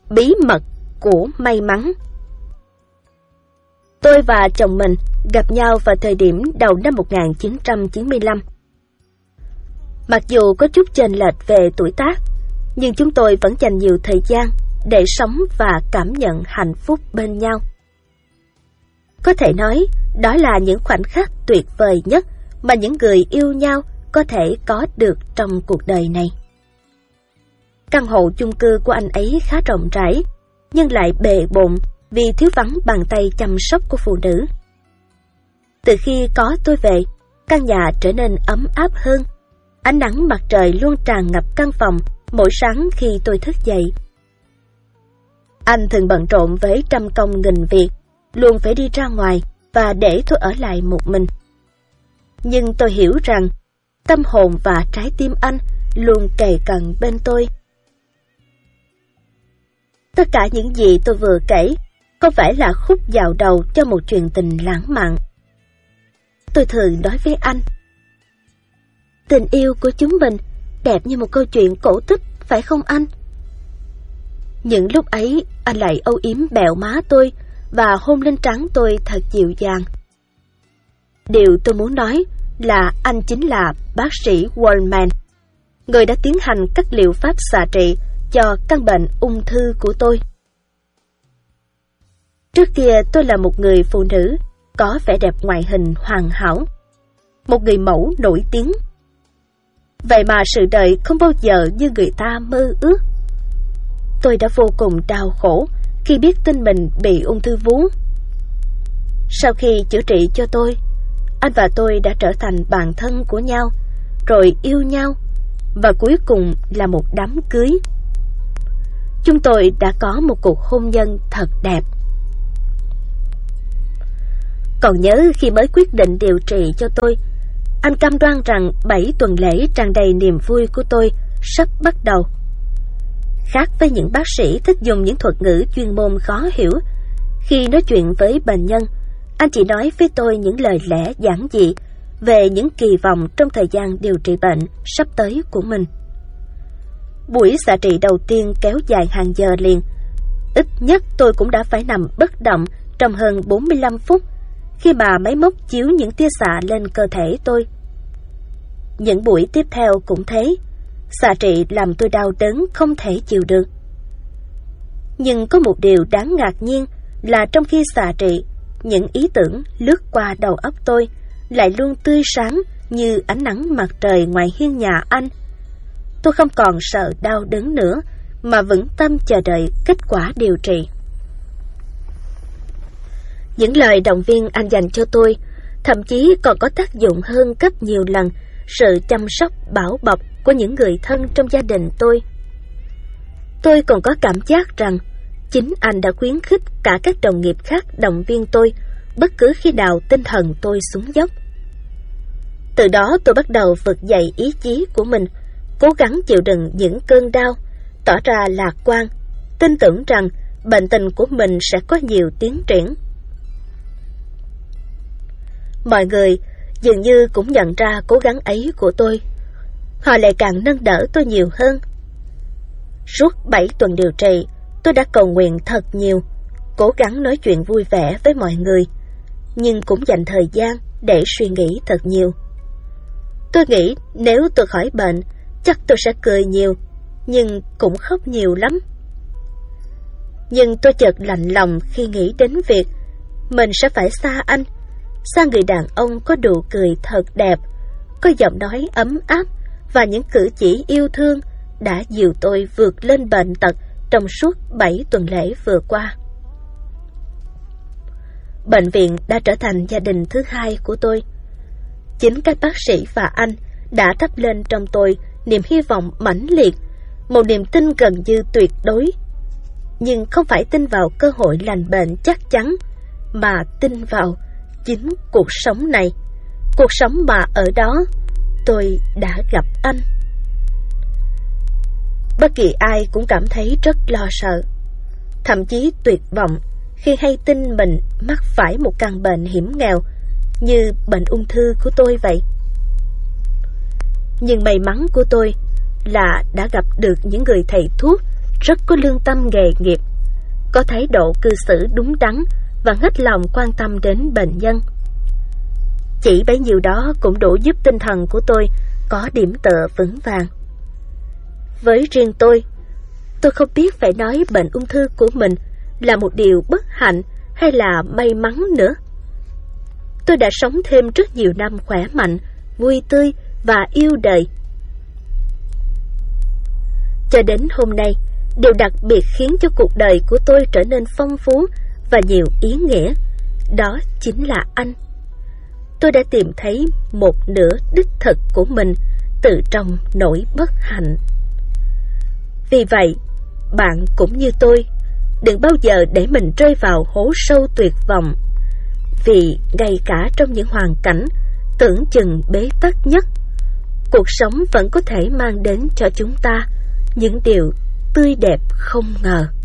Bí mật của may mắn. Tôi và chồng mình gặp nhau vào thời điểm đầu năm 1995. Mặc dù có chút chênh lệch về tuổi tác, nhưng chúng tôi vẫn dành nhiều thời gian để sống và cảm nhận hạnh phúc bên nhau. Có thể nói, đó là những khoảnh khắc tuyệt vời nhất mà những người yêu nhau có thể có được trong cuộc đời này. Căn hộ chung cư của anh ấy khá rộng rãi, nhưng lại bề bộn vì thiếu vắng bàn tay chăm sóc của phụ nữ. Từ khi có tôi về, căn nhà trở nên ấm áp hơn. Ánh nắng mặt trời luôn tràn ngập căn phòng mỗi sáng khi tôi thức dậy. Anh thường bận rộn với trăm công nghìn việc, luôn phải đi ra ngoài và để tôi ở lại một mình. Nhưng tôi hiểu rằng tâm hồn và trái tim anh luôn kề cận bên tôi. Tất cả những gì tôi vừa kể không phải là khúc dạo đầu cho một chuyện tình lãng mạn. Tôi thường nói với anh, tình yêu của chúng mình đẹp như một câu chuyện cổ tích, phải không anh? Những lúc ấy, anh lại âu yếm bẹo má tôi và hôn lên trán tôi thật dịu dàng. Điều tôi muốn nói là anh chính là bác sĩ Wallman, người đã tiến hành các liệu pháp xạ trị cho căn bệnh ung thư của tôi. Trước kia tôi là một người phụ nữ có vẻ đẹp ngoại hình hoàn hảo, một người mẫu nổi tiếng. Vậy mà sự đời không bao giờ như người ta mơ ước. Tôi đã vô cùng đau khổ khi biết tin mình bị ung thư vú. Sau khi chữa trị cho tôi, anh và tôi đã trở thành bạn thân của nhau, rồi yêu nhau, và cuối cùng là một đám cưới. Chúng tôi đã có một cuộc hôn nhân thật đẹp. Còn nhớ khi mới quyết định điều trị cho tôi, anh cam đoan rằng 7 tuần lễ tràn đầy niềm vui của tôi sắp bắt đầu. Khác với những bác sĩ thích dùng những thuật ngữ chuyên môn khó hiểu, khi nói chuyện với bệnh nhân, anh chỉ nói với tôi những lời lẽ giản dị về những kỳ vọng trong thời gian điều trị bệnh sắp tới của mình. Buổi xạ trị đầu tiên kéo dài hàng giờ liền. Ít nhất tôi cũng đã phải nằm bất động trong hơn 45 phút khi mà máy móc chiếu những tia xạ lên cơ thể tôi. Những buổi tiếp theo cũng thế. Xạ trị làm tôi đau đớn không thể chịu được. Nhưng có một điều đáng ngạc nhiên là trong khi xạ trị, những ý tưởng lướt qua đầu óc tôi lại luôn tươi sáng như ánh nắng mặt trời ngoài hiên nhà anh. Tôi không còn sợ đau đớn nữa mà vững tâm chờ đợi kết quả điều trị. Những lời động viên anh dành cho tôi thậm chí còn có tác dụng hơn gấp nhiều lần sự chăm sóc bảo bọc của những người thân trong gia đình tôi. Tôi còn có cảm giác rằng chính anh đã khuyến khích cả các đồng nghiệp khác động viên tôi bất cứ khi nào tinh thần tôi xuống dốc. Từ đó tôi bắt đầu vực dậy ý chí của mình, cố gắng chịu đựng những cơn đau, tỏ ra lạc quan, tin tưởng rằng bệnh tình của mình sẽ có nhiều tiến triển. Mọi người dường như cũng nhận ra cố gắng ấy của tôi. Họ lại càng nâng đỡ tôi nhiều hơn. Suốt 7 tuần điều trị, tôi đã cầu nguyện thật nhiều, cố gắng nói chuyện vui vẻ với mọi người, nhưng cũng dành thời gian để suy nghĩ thật nhiều. Tôi nghĩ nếu tôi khỏi bệnh, chắc tôi sẽ cười nhiều, nhưng cũng khóc nhiều lắm. Nhưng tôi chợt lạnh lòng khi nghĩ đến việc mình sẽ phải xa anh, xa người đàn ông có nụ cười thật đẹp, có giọng nói ấm áp và những cử chỉ yêu thương đã dìu tôi vượt lên bệnh tật trong suốt 7 tuần lễ vừa qua. Bệnh viện đã trở thành gia đình thứ hai của tôi. Chính các bác sĩ và anh đã thắp lên trong tôi niềm hy vọng mãnh liệt, một niềm tin gần như tuyệt đối. Nhưng không phải tin vào cơ hội lành bệnh chắc chắn, mà tin vào chính cuộc sống này, cuộc sống mà ở đó tôi đã gặp anh. Bất kỳ ai cũng cảm thấy rất lo sợ, thậm chí tuyệt vọng khi hay tin mình mắc phải một căn bệnh hiểm nghèo như bệnh ung thư của tôi vậy. Nhưng may mắn của tôi là đã gặp được những người thầy thuốc rất có lương tâm nghề nghiệp, có thái độ cư xử đúng đắn và hết lòng quan tâm đến bệnh nhân. Chỉ bấy nhiêu đó cũng đủ giúp tinh thần của tôi có điểm tựa vững vàng. Với riêng tôi không biết phải nói bệnh ung thư của mình là một điều bất hạnh hay là may mắn nữa. Tôi đã sống thêm rất nhiều năm khỏe mạnh, vui tươi và yêu đời. Cho đến hôm nay, điều đặc biệt khiến cho cuộc đời của tôi trở nên phong phú và nhiều ý nghĩa, đó chính là anh. Tôi đã tìm thấy một nửa đích thực của mình từ trong nỗi bất hạnh. Vì vậy, bạn cũng như tôi, đừng bao giờ để mình rơi vào hố sâu tuyệt vọng. Vì ngay cả trong những hoàn cảnh tưởng chừng bế tắc nhất, cuộc sống vẫn có thể mang đến cho chúng ta những điều tươi đẹp không ngờ.